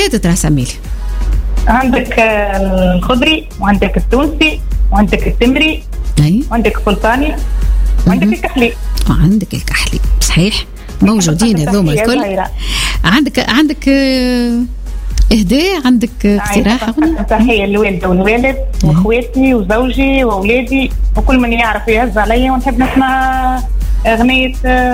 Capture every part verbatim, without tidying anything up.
فاتت راه سميلي. عندك الخضري وعندك التونسي وعندك التمري اي وعندك السلطاني وعندك الكحلي. وعندك الكحلي صحيح موجودين هذوما الكل. عندك عندك اهداء عندك اقتراح؟ تحيه للوالده والوالد واخواتي وزوجي واولادي وكل من يعرف يهز عليا. ونحب نسمع اغنيه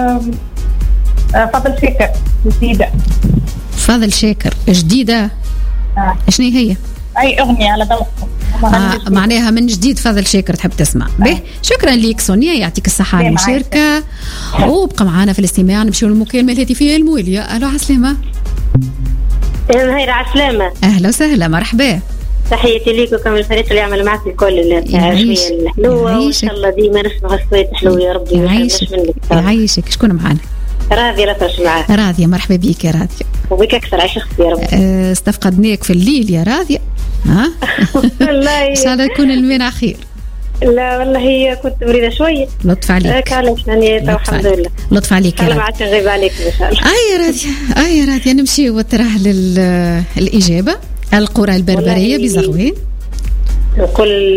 فضل شاكر جديده. فضل شاكر جديده آه. شنو هي؟ اي اغنيه على ذوقكم. آه معناها من جديد فضل شاكر تحب تسمع. آه. به شكرا ليك سونيا يعطيك الصحه على المشاركه وابقى معنا في الاستماع. نمشيو للمكالمه الهاتفيه المواليه. الو عسلامه. مهيرة عسلامة. اهلا وسهلا مرحبا. تحياتي ليك وكم الفريق اللي يعمل معك الكل العشوية الحلوة وان شاء الله ديما نسمع الصوت حلو يا ربي. يعيشك يعيشك. شكون معنا؟ راضية لا ترش معاك. راضية مرحبا بيك يا راضية. وبك أكثر عيش أختي يا رب. أه استفقدناك في الليل يا راضية. ها والله إن شاء الله يكون المنع خير. لا والله هي كنت مريضة شوية. لطف عليك. علاش يعني الحمد لله. لطف عليك يا راضية. ما عادش نغيب عليك إن شاء الله. آه يا راضية آه يا راضية نمشي وتراه للإجابة. القرى البربرية بزغوين. نقول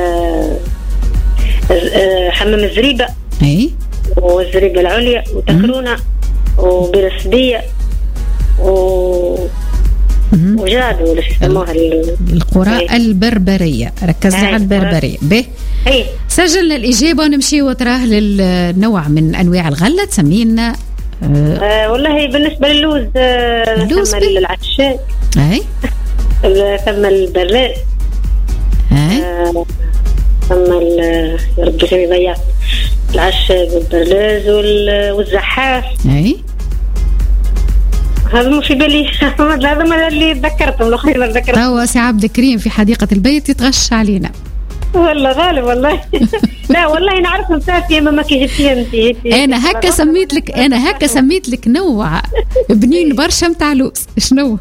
حمام الزريبة. أي. والزريبة العليا وتكرونة وبرسبية و وجاد ولا يسموها القرى البربرية. ركز على البربرية. به سجلنا الإجابة ونمشي وتراه للنوع من أنواع الغلة. تسمينا آه والله بالنسبة للوز اللوز ثم العشاق. أي ثم البراد. أي ثم يا ربي سمي ضيعت العشاق والبرلاز والزحاف. أي هذا مو في بالي. هذا ما اللي تذكرتهم الاخرين ما تذكرتهم. هو سي عبد الكريم في حديقة البيت يتغش علينا. والله غالب والله. لا والله نعرف مسافي ما كي جبتيها انت. انا هكا سميت لك انا هكا سميت لك نوع بنين برشا متاع لوز. شنو؟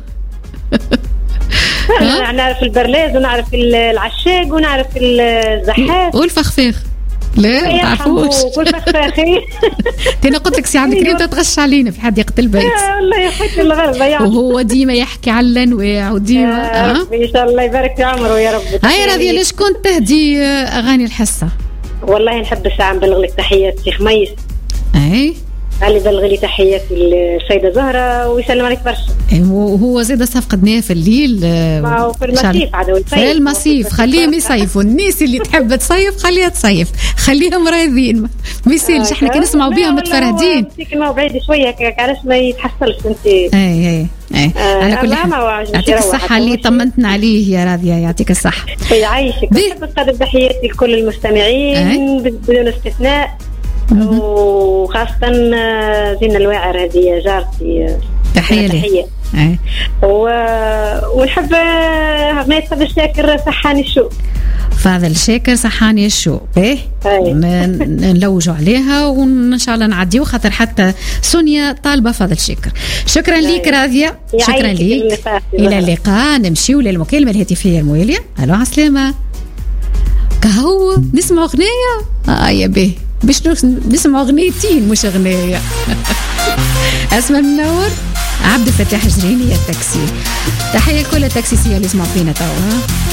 انا نعرف البرلاز ونعرف العشاق ونعرف الزحاف والفخفاخ. لا ما تعرفوش. كل فخفاخي. انا قلت لك سي عبد الكريم تتغش علينا في حديقة البيت. والله يا حيت الغلط ضيعت. وهو ديما يحكي على الانواع وديما آه. ان شاء الله يبارك في عمره يا رب. هاي راضية ليش كنت تهدي اغاني الحصة؟ والله نحب الساعة نبلغ لك تحيات شيخ ميس. اي قال لي بلغ لي تحياتي السيدة زهرة ويسلم عليك برشا. وهو زيد استفقدناه في الليل. ما هو في المصيف عاد في المصيف خليهم يصيفوا. الناس اللي تحب تصيف خليها تصيف خليهم راضيين ما يسالش. احنا كي نسمعوا بهم متفرهدين. ما بعيد شوية علاش ما يتحصلش انت. اي اي اي على كل حال يعطيك الصحة اللي طمنتنا عليه يا راضية. يعطيك الصحة. يعيشك. نحب نقدم تحياتي لكل المستمعين بدون استثناء وخاصة زينة الواعر هذه جارتي. تحية لي. و... ونحب ما فضل شاكر صحاني الشوق. فضل شاكر صحاني الشوق. باهي نلوجوا عليها وان شاء الله نعديو خاطر حتى سونيا طالبة فضل شاكر. شكرا ليك راضية. شكرا ليك. الى اللقاء. نمشيو للمكالمة الهاتفية الموالية. الو عسلامة. كهو نسمع اغنية. اه يا باهي باش نسمع اغنيتين مش اغنيه. اسماء منور عبد الفتاح جريني التاكسي. تحيه لكل التاكسيسيه اللي يسمعوا فينا توا.